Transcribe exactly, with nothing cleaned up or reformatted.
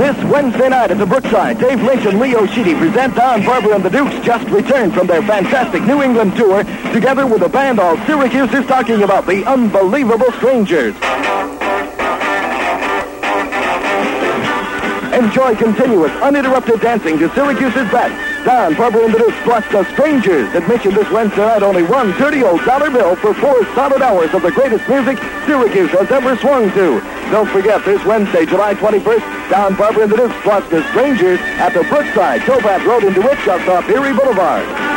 This Wednesday night at the Brookside, Dave Lynch and Leo Sheedy present Don Barber and the Dukes, just returned from their fantastic New England tour, together with a band all Syracuse is talking about, the Unbelievable Strangers. Enjoy continuous, uninterrupted dancing to Syracuse's best. Don Barber and the Dukes plus the Strangers. Admission this Wednesday night, only one thirty-old dollar bill for four solid hours of the greatest music Syracuse has ever swung to. Don't forget, this Wednesday, July twenty-first, Don Barber and the Dukes plus the Strangers at the Brookside, Towpath Road in DeWitt, just off Erie Boulevard.